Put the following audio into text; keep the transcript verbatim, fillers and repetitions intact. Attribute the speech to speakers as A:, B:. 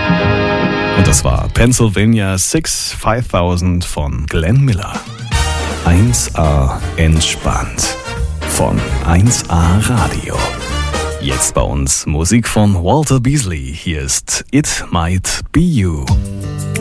A: Und das war Pennsylvania six fünftausend von Glenn Miller. eins A entspannt von eins A Radio. Jetzt bei uns Musik von Walter Beasley. Hier ist It Might Be You.